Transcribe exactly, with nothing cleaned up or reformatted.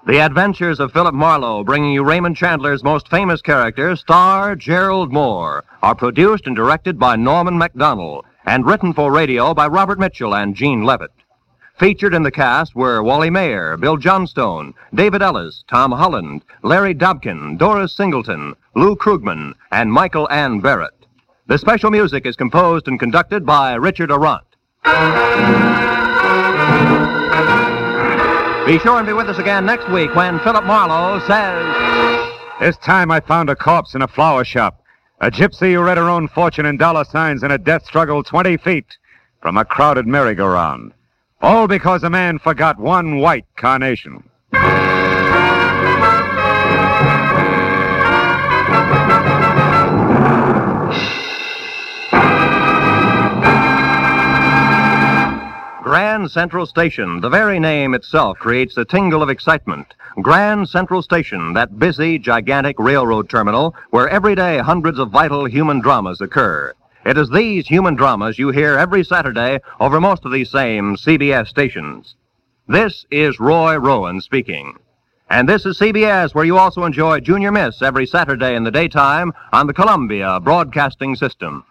The Adventures of Philip Marlowe, bringing you Raymond Chandler's most famous character, star Gerald Moore, are produced and directed by Norman Macdonnell and written for radio by Robert Mitchell and Gene Levitt. Featured in the cast were Wally Mayer, Bill Johnstone, David Ellis, Tom Holland, Larry Dobkin, Doris Singleton, Lou Krugman, and Michael Ann Barrett. The special music is composed and conducted by Richard Arant. Be sure and be with us again next week when Philip Marlowe says... This time I found a corpse in a flower shop. A gypsy who read her own fortune in dollar signs in a death struggle twenty feet from a crowded merry-go-round. All because a man forgot one white carnation. Grand Central Station, the very name itself creates a tingle of excitement. Grand Central Station, that busy, gigantic railroad terminal where every day hundreds of vital human dramas occur. It is these human dramas you hear every Saturday over most of these same C B S stations. This is Roy Rowan speaking. And this is C B S, where you also enjoy Junior Miss every Saturday in the daytime on the Columbia Broadcasting System.